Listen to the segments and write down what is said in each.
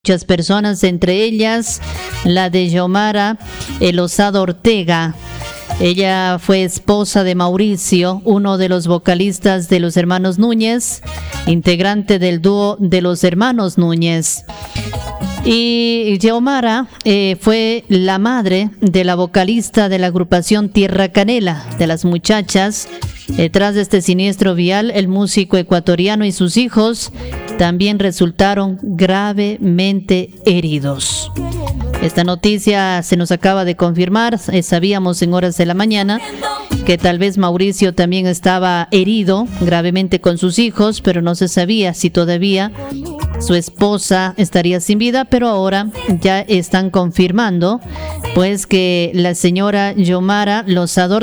Muchas personas, entre ellas la de Yomara Lozada Ortega. Ella fue esposa de Mauricio, uno de los vocalistas de los Hermanos Núñez, integrante del dúo de los Hermanos Núñez. Y Yomara fue la madre de la vocalista de la agrupación Tierra Canela, de las muchachas. Tras de este siniestro vial, el músico ecuatoriano y sus hijos también resultaron gravemente heridos. Esta noticia se nos acaba de confirmar. Sabíamos en horas de la mañana que tal vez Mauricio también estaba herido gravemente con sus hijos, pero no se sabía si todavía su esposa estaría sin vida, pero ahora ya están confirmando pues que la señora Yomara Lozada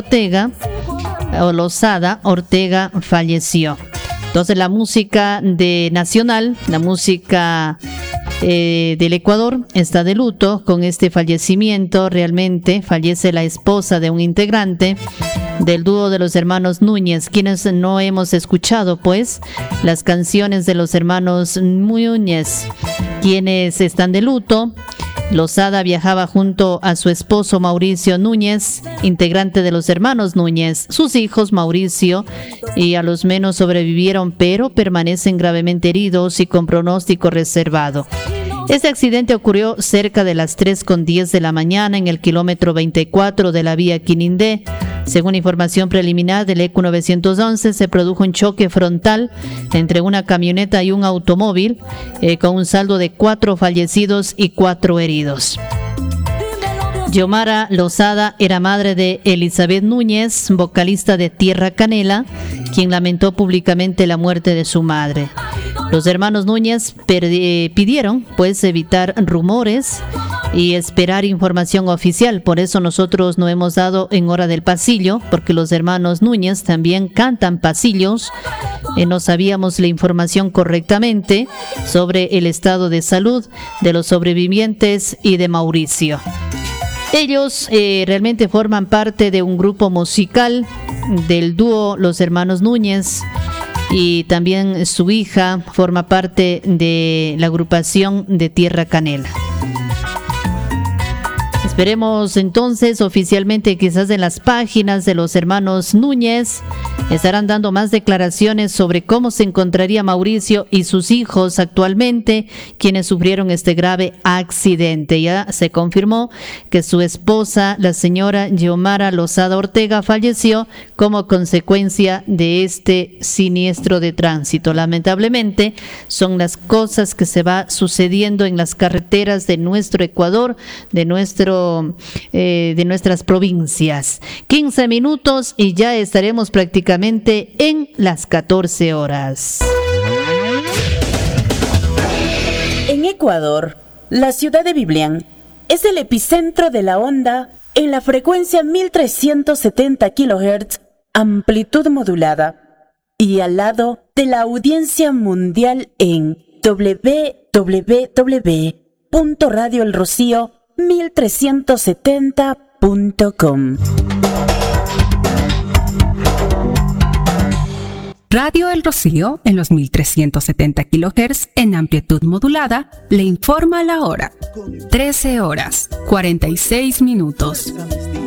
Ortega falleció. Entonces la música nacional, la música del Ecuador está de luto con este fallecimiento. Realmente fallece la esposa de un integrante del dúo de los Hermanos Núñez, quienes no hemos escuchado pues las canciones de los Hermanos Núñez, quienes están de luto. Lozada viajaba junto a su esposo Mauricio Núñez, integrante de los Hermanos Núñez. Sus hijos Mauricio y a los menos sobrevivieron, pero permanecen gravemente heridos y con pronóstico reservado. Este accidente ocurrió cerca de las 3:10 de la mañana en el kilómetro 24 de la vía Quinindé. Según información preliminar del ECU 911, se produjo un choque frontal entre una camioneta y un automóvil, con un saldo de 4 fallecidos y 4 heridos. Yomara Lozada era madre de Elizabeth Núñez, vocalista de Tierra Canela, quien lamentó públicamente la muerte de su madre. Los hermanos Núñez pidieron pues evitar rumores y esperar información oficial. Por eso nosotros no hemos dado en hora del pasillo, porque los hermanos Núñez también cantan pasillos. No sabíamos la información correctamente sobre el estado de salud de los sobrevivientes y de Mauricio. Ellos realmente forman parte de un grupo musical del dúo Los Hermanos Núñez, y también su hija forma parte de la agrupación de Tierra Canela. Esperemos entonces oficialmente, quizás en las páginas de los Hermanos Núñez estarán dando más declaraciones sobre cómo se encontraría Mauricio y sus hijos actualmente, quienes sufrieron este grave accidente. Ya se confirmó que su esposa, la señora Yomara Lozada Ortega, falleció como consecuencia de este siniestro de tránsito. Lamentablemente son las cosas que se va sucediendo en las carreteras de nuestro Ecuador, de nuestras provincias. 15 minutos y ya estaremos prácticamente en las 14 horas. En Ecuador, la ciudad de Biblián es el epicentro de la onda en la frecuencia 1370 kHz, amplitud modulada, y al lado de la audiencia mundial en www.radioelrocío1370.com. Radio El Rocío, en los 1370 kHz en amplitud modulada, le informa la hora. 13 horas, 46 minutos.